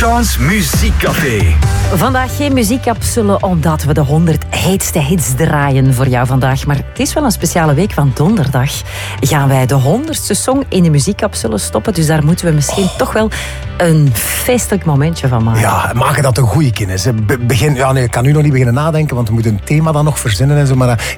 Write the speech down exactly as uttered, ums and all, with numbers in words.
Sean's Muziekcafé. Vandaag geen muziekcapsule, omdat we de honderd heetste hits draaien voor jou vandaag. Maar het is wel een speciale week, van donderdag gaan wij de honderdste song in de muziekcapsule stoppen. Dus daar moeten we misschien oh. toch wel een feestelijk momentje van maken. Ja, maken dat een goede kennis. Be- begin, ja, nee, ik kan nu nog niet beginnen nadenken, want we moeten een thema dan nog verzinnen en zo. Maar uh,